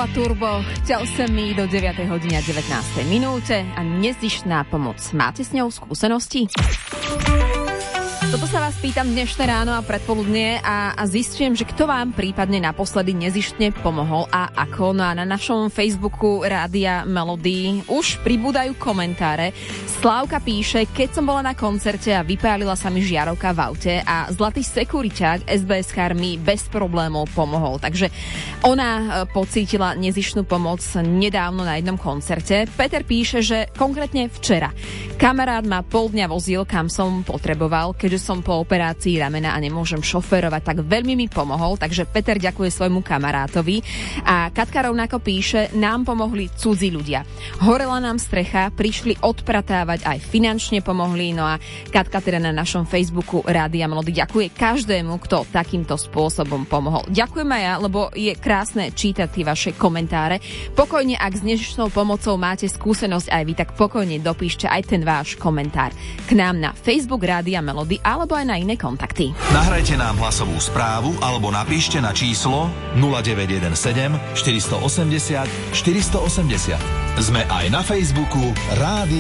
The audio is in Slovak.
kapela Turbo. Chtěl jsem mi do 9. hodiny 19. minúte a nezištná pomoc. Máte s ňou skúsenosti? Toto sa vás pýtam dnešné ráno a predpoludnie a zistujem, že kto vám prípadne naposledy nezištne pomohol a ako. No a na našom Facebooku Rádia Melody už pribúdajú komentáre. Slávka píše, keď som bola na koncerte a vypálila sa mi žiarovka v aute a zlatý sekuriťák SBS-kár mi bez problémov pomohol. Takže ona pocítila nezištnú pomoc nedávno na jednom koncerte. Peter píše, že konkrétne včera kamarát ma pol dňa vozil, kam som potreboval, keďže som po operácii ramena a nemôžem šoférovať, tak veľmi mi pomohol, takže Peter ďakuje svojmu kamarátovi. A Katka rovnako píše, nám pomohli cudzí ľudia. Horela nám strecha, prišli odpratávať, aj finančne pomohli, no a Katka teda na našom Facebooku Rádia Melody ďakuje každému, kto takýmto spôsobom pomohol. Ďakujem aj ja, lebo je krásne čítať tie vaše komentáre. Pokojne, ak s nezištnou pomocou máte skúsenosť aj vy, tak pokojne dopíšte aj ten váš komentár k nám na Facebook Rádia Melody alebo aj na iné kontakty. Nahrajte nám hlasovú správu alebo napíšte na číslo 0917 480 480. Sme aj na Facebooku Rádia